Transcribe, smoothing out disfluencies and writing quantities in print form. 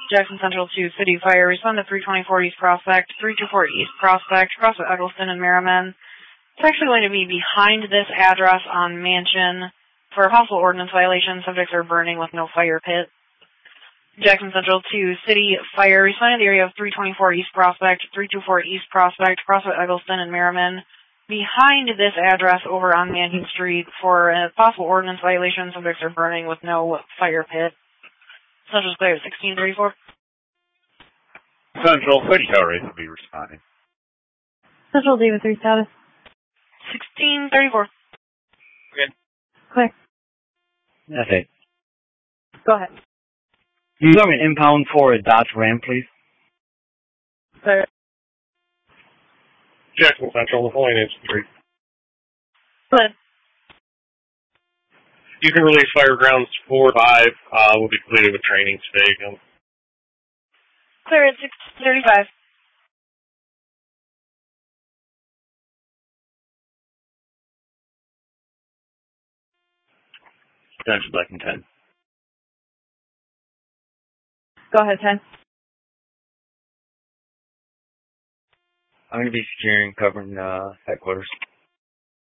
Jackson Central to City Fire. Respond to 324 East Prospect, 324 East Prospect, CrossFit Eggleston and Merriman. It's actually going to be behind this address on Mansion. For a possible ordinance violation, subjects are burning with no fire pit. Jackson Central to City Fire. Respond to the area of 324 East Prospect, 324 East Prospect, CrossFit Eggleston and Merriman. Behind this address over on Mansion Street for a possible ordinance violation, subjects are burning with no fire pit. Central Square 1634. Central, City Tower will be responding. Central David 3 status. 1634. Okay. Clear. Okay. Go ahead. Can you give me an impound for a Dodge Ram, please? Clear. Jackson Central, the following Street. Go ahead. You can release Firegrounds 4 5. We'll be completing with training today. Clear at 6:35. Central Black and 10. Go ahead, 10. I'm going to be securing, covering headquarters.